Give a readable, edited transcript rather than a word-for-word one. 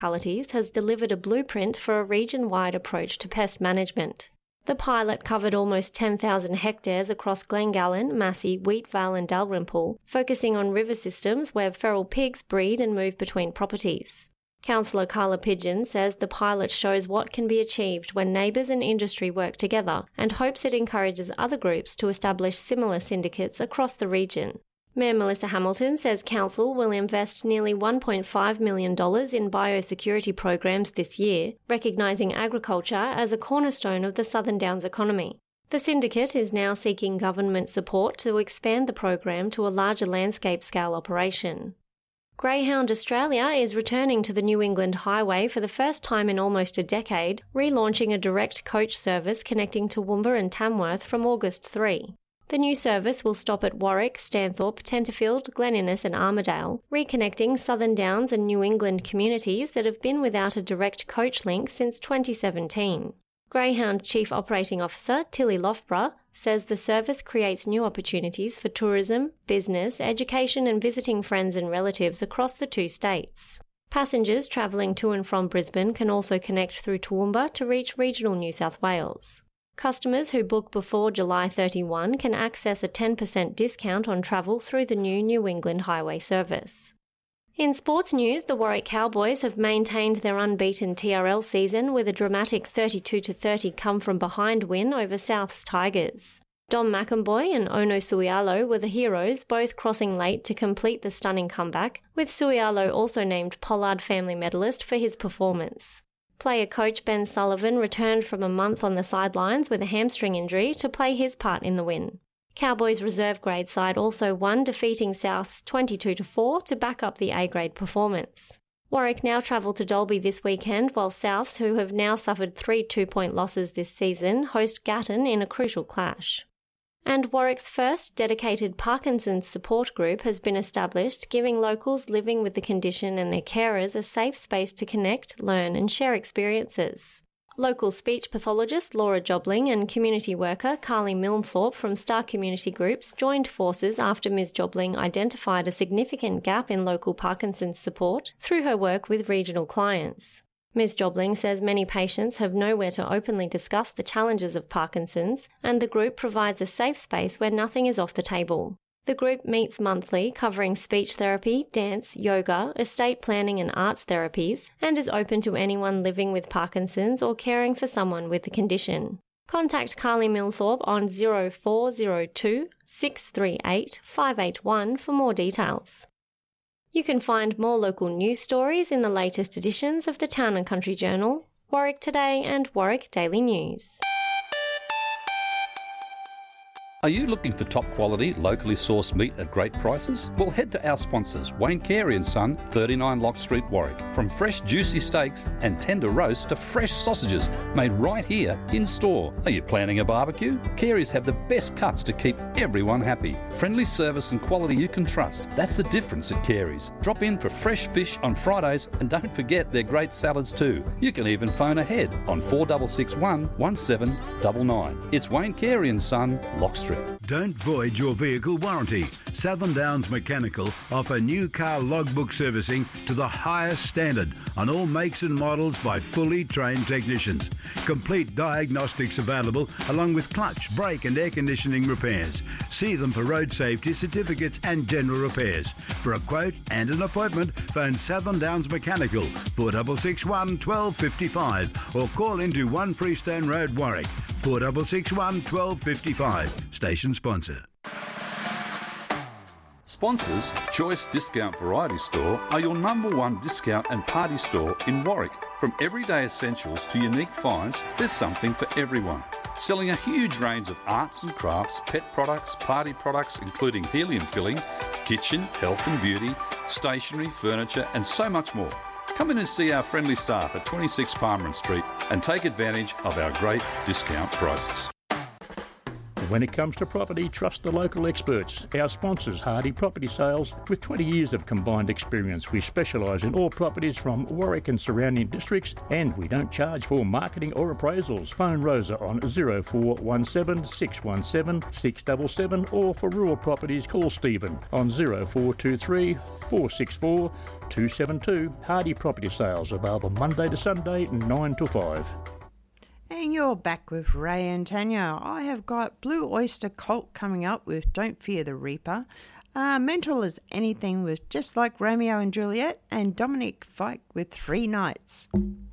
municipalities has delivered a blueprint for a region-wide approach to pest management. The pilot covered almost 10,000 hectares across Glengallen, Massey, Wheatvale and Dalrymple, focusing on river systems where feral pigs breed and move between properties. Councillor Carla Pidgeon says the pilot shows what can be achieved when neighbours and industry work together and hopes it encourages other groups to establish similar syndicates across the region. Mayor Melissa Hamilton says Council will invest nearly $1.5 million in biosecurity programs this year, recognising agriculture as a cornerstone of the Southern Downs economy. The syndicate is now seeking government support to expand the program to a larger landscape-scale operation. Greyhound Australia is returning to the New England Highway for the first time in almost a decade, relaunching a direct coach service connecting Toowoomba and Tamworth from August 3. The new service will stop at Warwick, Stanthorpe, Tenterfield, Glen Innes and Armidale, reconnecting Southern Downs and New England communities that have been without a direct coach link since 2017. Greyhound Chief Operating Officer Tilly Loughborough says the service creates new opportunities for tourism, business, education and visiting friends and relatives across the two states. Passengers travelling to and from Brisbane can also connect through Toowoomba to reach regional New South Wales. Customers who book before July 31 can access a 10% discount on travel through the new New England Highway service. In sports news, the Warwick Cowboys have maintained their unbeaten TRL season with a dramatic 32-30 come-from-behind win over South's Tigers. Dom McEnboy and Ono Suialo were the heroes, both crossing late to complete the stunning comeback, with Suialo also named Pollard Family Medalist for his performance. Player coach Ben Sullivan returned from a month on the sidelines with a hamstring injury to play his part in the win. Cowboys reserve grade side also won, defeating Souths 22-4 to back up the A-grade performance. Warwick now travel to Dalby this weekend, while Souths, who have now suffered 3 two-point losses this season, host Gatton in a crucial clash. And Warwick's first dedicated Parkinson's support group has been established, giving locals living with the condition and their carers a safe space to connect, learn and share experiences. Local speech pathologist Laura Jobling and community worker Carly Milnthorpe from Star Community Groups joined forces after Ms Jobling identified a significant gap in local Parkinson's support through her work with regional clients. Ms Jobling says many patients have nowhere to openly discuss the challenges of Parkinson's, and the group provides a safe space where nothing is off the table. The group meets monthly, covering speech therapy, dance, yoga, estate planning and arts therapies, and is open to anyone living with Parkinson's or caring for someone with the condition. Contact Carly Milnthorpe on 0402 638 581 for more details. You can find more local news stories in the latest editions of the Town and Country Journal, Warwick Today and Warwick Daily News. Are you looking for top quality, locally sourced meat at great prices? Well, head to our sponsors, Wayne Carey & Son, 39 Lock Street, Warwick. From fresh juicy steaks and tender roasts to fresh sausages made right here in store. Are you planning a barbecue? Carey's have the best cuts to keep everyone happy. Friendly service and quality you can trust. That's the difference at Carey's. Drop in for fresh fish on Fridays and don't forget their great salads too. You can even phone ahead on 4661 1799. It's Wayne Carey & Son, Lock Street. Don't void your vehicle warranty. Southern Downs Mechanical offer new car logbook servicing to the highest standard on all makes and models by fully trained technicians. Complete diagnostics available along with clutch, brake and air conditioning repairs. See them for road safety certificates and general repairs. For a quote and an appointment, phone Southern Downs Mechanical 4661 1255 or call into 1 Freestone Road, Warwick 4661 1255. Station sponsor. Sponsors, Choice Discount Variety Store are your #1 discount and party store in Warwick. From everyday essentials to unique finds, there's something for everyone. Selling a huge range of arts and crafts, pet products, party products including helium filling, kitchen, health and beauty, stationery, furniture and so much more. Come in and see our friendly staff at 26 Palmer Street and take advantage of our great discount prices. when it comes to property, trust the local experts. Our sponsors, Hardy Property Sales, with 20 years of combined experience. We specialise in all properties from Warwick and surrounding districts, and we don't charge for marketing or appraisals. Phone Rosa on 0417 617 677, or for rural properties, call Stephen on 0423 464 272. Hardy Property Sales, available Monday to Sunday, 9 to 5. And you're back with Ray and Tanya. I have got Blue Oyster Cult coming up with Don't Fear the Reaper. Mental as Anything with Just Like Romeo and Juliet, and Dominic Fike with 3 Nights.